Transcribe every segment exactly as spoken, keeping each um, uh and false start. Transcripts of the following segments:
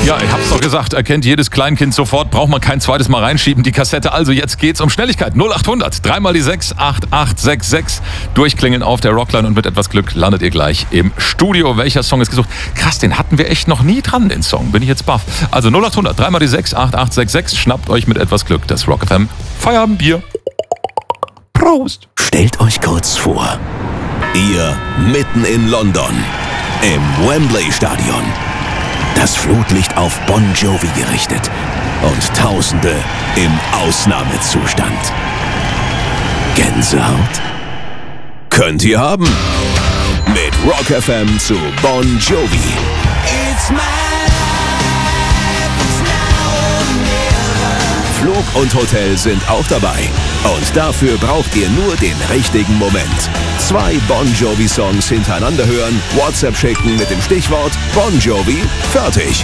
Ja, ich hab's doch gesagt, erkennt jedes Kleinkind sofort, braucht man kein zweites Mal reinschieben, die Kassette. Also jetzt geht's um Schnelligkeit. null achthundert, dreimal die sechs, acht acht sechs sechs. Durchklingeln auf der Rockline und mit etwas Glück landet ihr gleich im Studio. Welcher Song ist gesucht? Krass, den hatten wir echt noch nie dran, den Song. Bin ich jetzt baff. Also null achthundert, dreimal die sechs, acht acht sechs sechs. Schnappt euch mit etwas Glück das Rock F M Feierabendbier. Prost! Stellt euch kurz vor, ihr mitten in London, im Wembley-Stadion. Das Flutlicht auf Bon Jovi gerichtet und Tausende im Ausnahmezustand. Gänsehaut? Könnt ihr haben. Mit Rock F M zu Bon Jovi. It's my Flug und Hotel sind auch dabei. Und dafür braucht ihr nur den richtigen Moment. Zwei Bon Jovi-Songs hintereinander hören, WhatsApp schicken mit dem Stichwort Bon Jovi, fertig.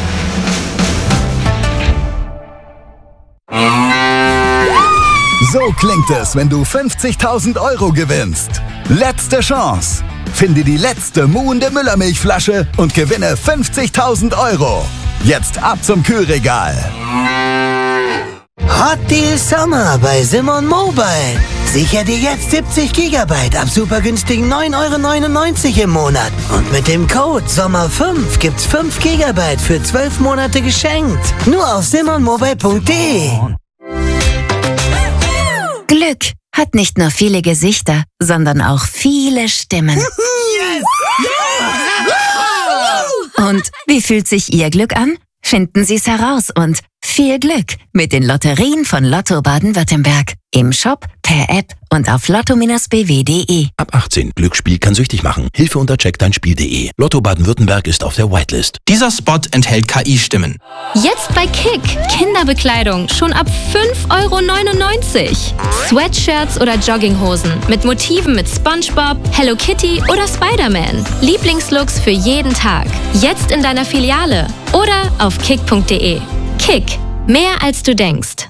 So klingt es, wenn du fünfzigtausend Euro gewinnst. Letzte Chance. Finde die letzte muhende Müllermilchflasche und gewinne fünfzigtausend Euro. Jetzt ab zum Kühlregal. Hot Deal Summer bei Simon Mobile. Sicher dir jetzt siebzig Gigabyte ab super günstigen neun Euro neunundneunzig im Monat. Und mit dem Code Sommer fünf gibt's fünf Gigabyte für zwölf Monate geschenkt. Nur auf simon mobile punkt de. Glück hat nicht nur viele Gesichter, sondern auch viele Stimmen. Yes! Und wie fühlt sich Ihr Glück an? Finden Sie es heraus und viel Glück mit den Lotterien von Lotto Baden-Württemberg. Im Shop, per App und auf lotto Bindestrich b w punkt de. Ab achtzehn. Glücksspiel kann süchtig machen. Hilfe unter check dein Spiel punkt de. Lotto Baden-Württemberg ist auf der Whitelist. Dieser Spot enthält K I-Stimmen. Jetzt bei Kick. Kinderbekleidung schon ab fünf Euro neunundneunzig. Sweatshirts oder Jogginghosen mit Motiven mit SpongeBob, Hello Kitty oder Spider-Man. Lieblingslooks für jeden Tag. Jetzt in deiner Filiale oder auf kick punkt de. Kick. Mehr als du denkst.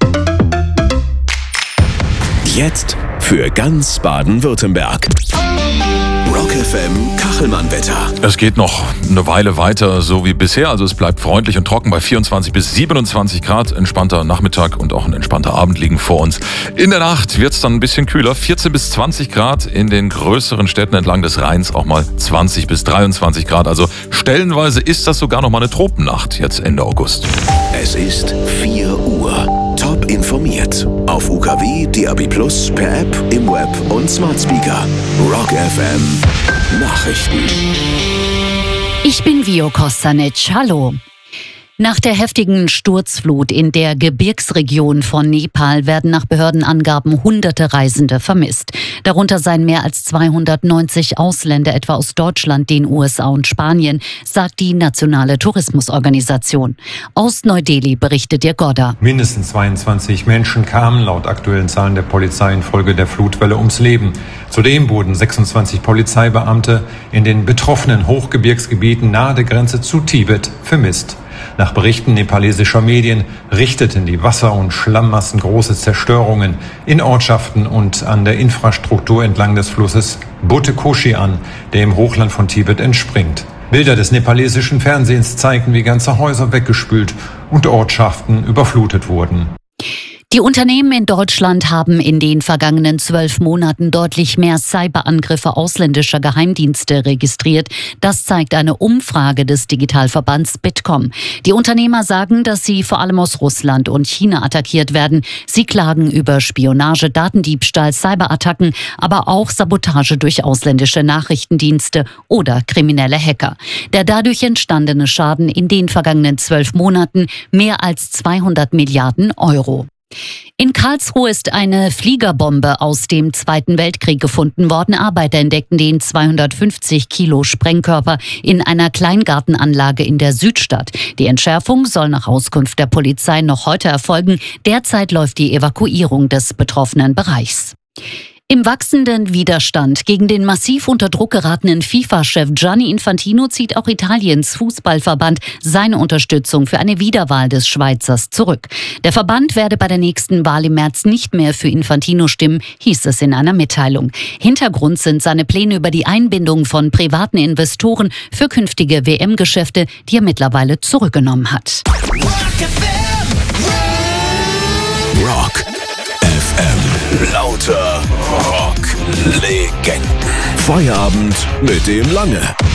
Jetzt für ganz Baden-Württemberg. Rock F M Kachelmann-Wetter. Es geht noch eine Weile weiter, so wie bisher. Also es bleibt freundlich und trocken bei vierundzwanzig bis siebenundzwanzig Grad. Entspannter Nachmittag und auch ein entspannter Abend liegen vor uns. In der Nacht wird es dann ein bisschen kühler. vierzehn bis zwanzig Grad in den größeren Städten entlang des Rheins. Auch mal zwanzig bis dreiundzwanzig Grad. Also stellenweise ist das sogar noch mal eine Tropennacht jetzt Ende August. Es ist vier Uhr. Top informiert. Auf U K W, D A B plus, per App, im Web und Smart Speaker. Rock F M Nachrichten. Ich bin Vio Kostanic. Hallo. Nach der heftigen Sturzflut in der Gebirgsregion von Nepal werden nach Behördenangaben hunderte Reisende vermisst. Darunter seien mehr als zweihundertneunzig Ausländer, etwa aus Deutschland, den U S A und Spanien, sagt die Nationale Tourismusorganisation. Aus Neu-Delhi berichtet ihr Godda. Mindestens zweiundzwanzig Menschen kamen laut aktuellen Zahlen der Polizei infolge der Flutwelle ums Leben. Zudem wurden sechsundzwanzig Polizeibeamte in den betroffenen Hochgebirgsgebieten nahe der Grenze zu Tibet vermisst. Nach Berichten nepalesischer Medien richteten die Wasser- und Schlammmassen große Zerstörungen in Ortschaften und an der Infrastruktur entlang des Flusses Buttekoshi an, der im Hochland von Tibet entspringt. Bilder des nepalesischen Fernsehens zeigten, wie ganze Häuser weggespült und Ortschaften überflutet wurden. Die Unternehmen in Deutschland haben in den vergangenen zwölf Monaten deutlich mehr Cyberangriffe ausländischer Geheimdienste registriert. Das zeigt eine Umfrage des Digitalverbands Bitkom. Die Unternehmer sagen, dass sie vor allem aus Russland und China attackiert werden. Sie klagen über Spionage, Datendiebstahl, Cyberattacken, aber auch Sabotage durch ausländische Nachrichtendienste oder kriminelle Hacker. Der dadurch entstandene Schaden in den vergangenen zwölf Monaten mehr als zweihundert Milliarden Euro. In Karlsruhe ist eine Fliegerbombe aus dem Zweiten Weltkrieg gefunden worden. Arbeiter entdeckten den zweihundertfünfzig Kilo Sprengkörper in einer Kleingartenanlage in der Südstadt. Die Entschärfung soll nach Auskunft der Polizei noch heute erfolgen. Derzeit läuft die Evakuierung des betroffenen Bereichs. Im wachsenden Widerstand gegen den massiv unter Druck geratenen FIFA-Chef Gianni Infantino zieht auch Italiens Fußballverband seine Unterstützung für eine Wiederwahl des Schweizers zurück. Der Verband werde bei der nächsten Wahl im März nicht mehr für Infantino stimmen, hieß es in einer Mitteilung. Hintergrund sind seine Pläne über die Einbindung von privaten Investoren für künftige W M-Geschäfte, die er mittlerweile zurückgenommen hat. Rock F M. Lauter Rock-Legenden. Feierabend mit dem Lange.